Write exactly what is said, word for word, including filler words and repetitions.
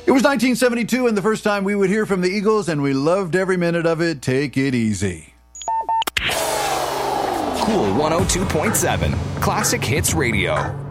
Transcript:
It was nineteen seventy-two and the first time we would hear from the Eagles, and we loved every minute of it. Take it easy. Cool one oh two point seven, Classic Hits Radio.